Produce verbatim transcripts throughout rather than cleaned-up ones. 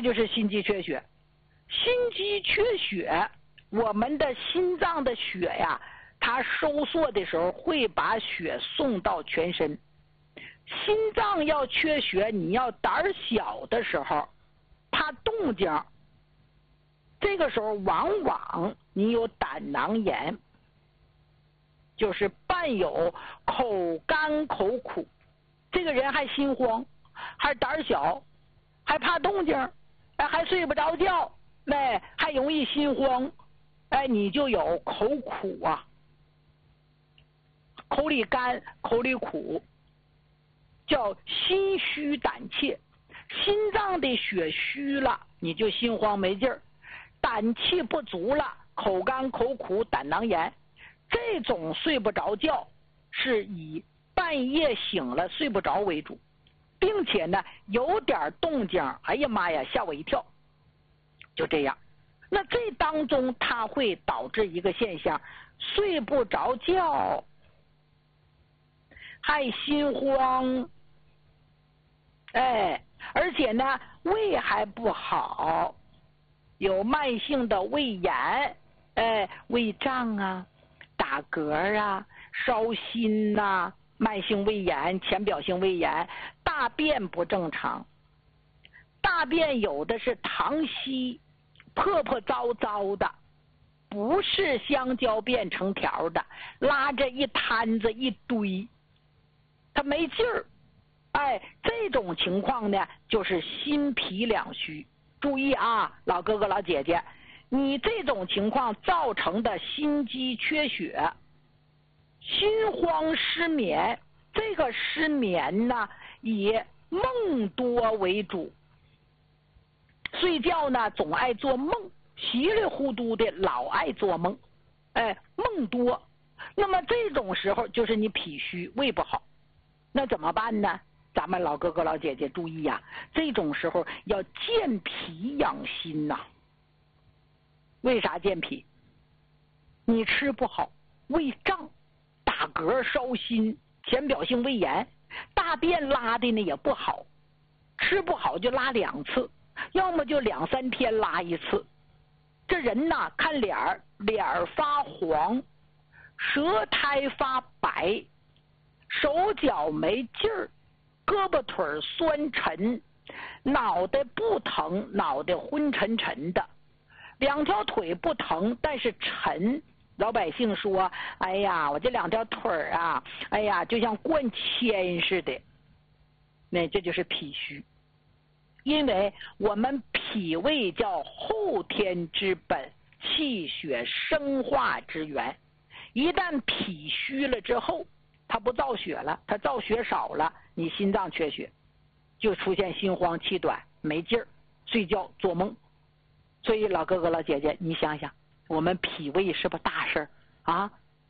就是心肌缺血。心肌缺血，我们的心脏的血呀，它收缩的时候会把血送到全身。心脏要缺血，你要胆小的时候，怕动静，这个时候往往你有胆囊炎，就是伴有口干口苦，这个人还心慌，还胆小，还怕动静，哎，还睡不着觉，哎，还容易心慌，哎，你就有口苦啊，口里干，口里苦，叫心虚胆怯。心脏的血虚了，你就心慌没劲儿；胆气不足了，口干口苦，胆囊炎。这种睡不着觉是以半夜醒了睡不着为主，并且呢有点动静，哎呀妈呀，吓我一跳，就这样。那这当中它会导致一个现象，睡不着觉，还心慌，哎，而且呢胃还不好，有慢性的胃炎，哎，胃胀啊，打嗝啊，烧心呐、啊，慢性胃炎、浅表性胃炎，大便不正常，大便有的是溏稀，破破糟糟的，不是香蕉便成条的，拉着一摊子一堆，它没劲儿。哎，这种情况呢，就是心脾两虚。注意啊，老哥哥老姐姐，你这种情况造成的心肌缺血、心慌失眠，这个失眠呢以梦多为主，睡觉呢总爱做梦，稀里糊涂的老爱做梦，哎，梦多。那么这种时候就是你脾虚，胃不好，那怎么办呢？咱们老哥哥老姐姐注意呀、啊，这种时候要健脾养心呐、啊。为啥健脾？你吃不好，胃胀，打嗝、烧心、浅表性胃炎，大便拉的呢也不好，吃不好就拉两次，要么就两三天拉一次。这人呐，看脸儿，脸儿发黄，舌苔发白，手脚没劲儿，胳膊腿酸沉，脑袋不疼，脑袋昏沉沉的，两条腿不疼，但是沉。老百姓说，哎呀，我这两条腿啊，哎呀，就像灌铅似的。那这就是脾虚。因为我们脾胃叫后天之本，气血生化之源，一旦脾虚了之后，它不造血了，它造血少了，你心脏缺血，就出现心慌气短，没劲儿，睡觉做梦。所以老哥哥老姐姐，你想想，我们脾胃是不是大事儿啊？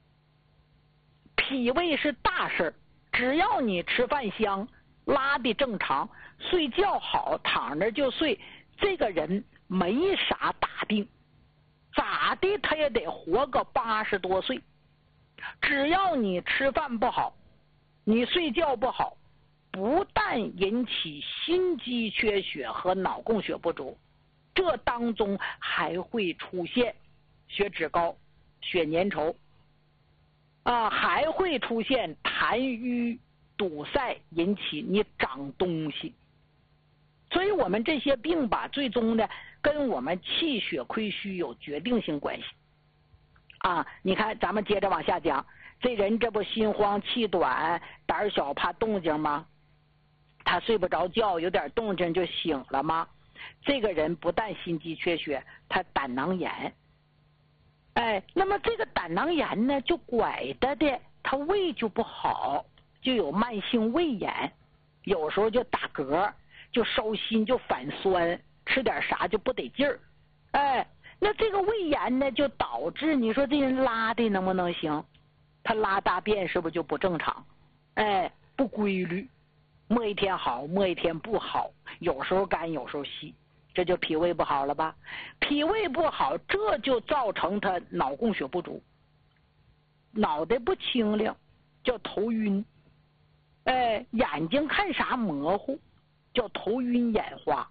脾胃是大事儿，只要你吃饭香，拉的正常，睡觉好，躺着就睡，这个人没啥大病，咋的他也得活个八十多岁。只要你吃饭不好，你睡觉不好，不但引起心肌缺血和脑供血不足，这当中还会出现血脂高、血粘稠啊，还会出现痰瘀堵塞，引起你长东西。所以我们这些病吧，最终呢跟我们气血亏虚有决定性关系啊。你看咱们接着往下讲，这人这不心慌气短，胆小怕动静吗？他睡不着觉，有点动静就醒了吗？这个人不但心肌缺血，他胆囊炎。哎，那么这个胆囊炎呢，就拐的的，他胃就不好，就有慢性胃炎，有时候就打嗝，就烧心，就反酸，吃点啥就不得劲儿。哎，那这个胃炎呢，就导致你说这人拉的能不能行？他拉大便是不是就不正常？哎，不规律，摸一天好，摸一天不好，有时候干，有时候稀。这就脾胃不好了吧？脾胃不好，这就造成他脑供血不足，脑袋不清亮，叫头晕。哎，眼睛看啥模糊，叫头晕眼花。